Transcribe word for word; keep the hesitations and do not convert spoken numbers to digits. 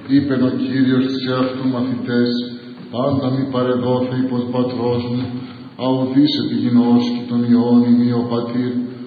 Είπεν ο Κύριος στις εαυτού μαθητές, πάντα μη παρεδόθε υπό πατρός μου, αουδήσε τη γινώσκη των Υιών ημί ο πατήρ,